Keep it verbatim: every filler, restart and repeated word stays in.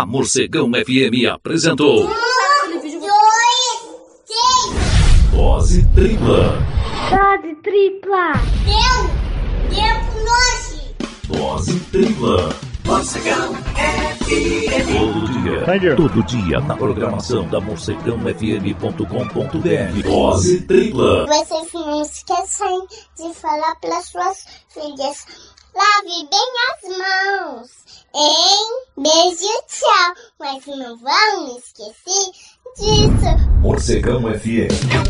A Morcegão F M apresentou... Um, dois, três. Dose tripla. Dose tripla. Deu. Deu pro nós. Dose tripla. Morcegão F M. Todo dia. Thank you. Todo dia na programação da morcegão f m ponto com ponto b r. Dose tripla. Vocês não esquecem de falar para suas filhas. Lave bem as mãos, hein? Beijo e tchau. Mas não vão esquecer disso. Morcegão F M.